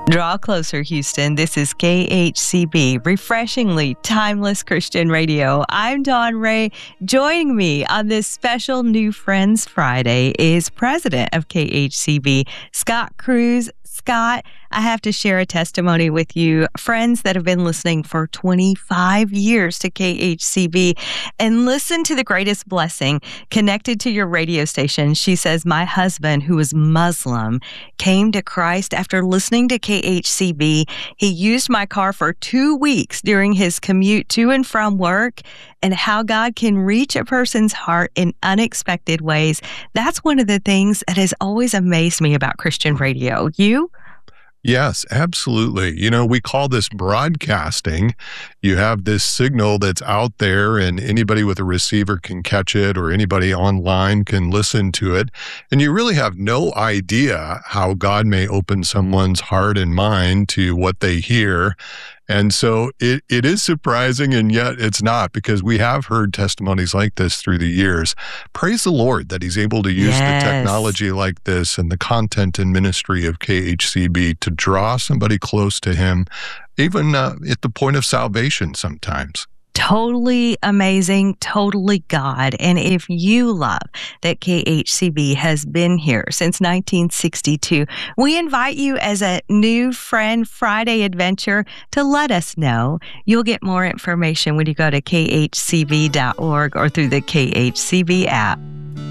Draw closer, Houston. This is KHCB, refreshingly timeless Christian radio. I'm Dawn Ray. Joining me on this special New Friends Friday is President of KHCB, Scott Cruz. Scott, I have to share a testimony with you. Friends that have been listening for 25 years to KHCB and listen to the greatest blessing connected to your radio station. She says, my husband, who is Muslim, came to Christ after listening to KHCB. He used my car for 2 weeks during his commute to and from work, and how God can reach a person's heart in unexpected ways. That's one of the things that has always amazed me about Christian radio. You? Yes, absolutely. You know, we call this broadcasting. You have this signal that's out there and anybody with a receiver can catch it or anybody online can listen to it. And you really have no idea how God may open someone's heart and mind to what they hear. And so it is surprising, and yet it's not, because we have heard testimonies like this through the years. Praise the Lord that He's able to use the technology like this and the content and ministry of KHCB to draw somebody close to Him, even at the point of salvation sometimes. Totally amazing, totally God. And if you love that KHCB has been here since 1962, we invite you as a New Friend Friday adventure to let us know. You'll get more information when you go to khcb.org or through the KHCB app.